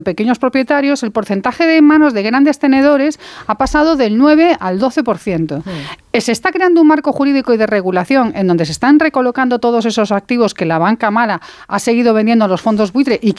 pequeños propietarios, el porcentaje de manos de grandes tenedores ha pasado del 9 al 12%. Se está creando un marco jurídico y de regulación en donde se están recolocando todos esos activos que la banca mala ha seguido vendiendo a los fondos buitre y